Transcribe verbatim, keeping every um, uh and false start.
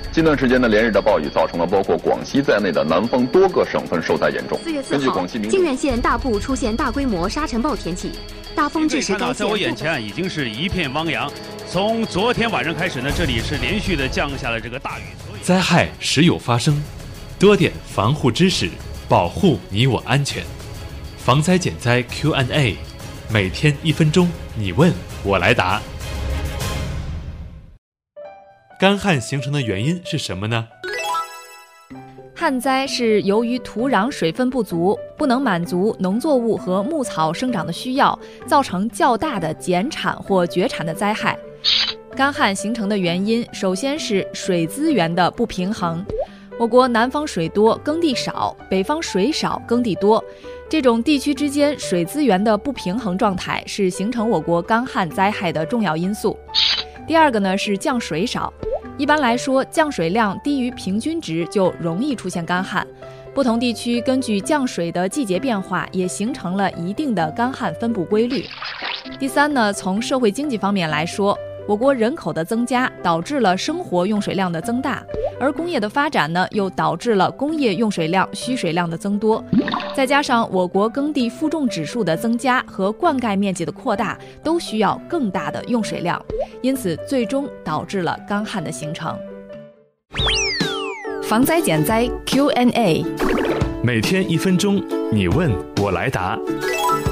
近段时间的连日的暴雨造成了包括广西在内的南方多个省份受灾严重。 四月四号，靖远县大部出现大规模沙尘暴天气，大风致使该县。 在我眼前已经是一片汪洋。从昨天晚上开始呢，这里是连续的降下了这个大雨。 灾害时有发生，多点防护知识，保护你我安全。防灾减灾 Q and A， 每天一分钟，你问我来答。干旱形成的原因是什么呢？ 旱灾是由于土壤水分不足，不能满足农作物和牧草生长的需要，造成较大的减产或绝产的灾害。干旱形成的原因，首先是水资源的不平衡。我国南方水多，耕地少，北方水少，耕地多，这种地区之间水资源的不平衡状态是形成我国干旱灾害的重要因素。第二个呢是降水少。一般来说，降水量低于平均值就容易出现干旱。不同地区根据降水的季节变化，也形成了一定的干旱分布规律。第三呢，从社会经济方面来说，我国人口的增加导致了生活用水量的增大，而工业的发展呢，又导致了工业用水量、需水量的增多。再加上我国耕地负重指数的增加和灌溉面积的扩大，都需要更大的用水量，因此最终导致了干旱的形成。防灾减灾 Q and A， 每天一分钟，你问我来答。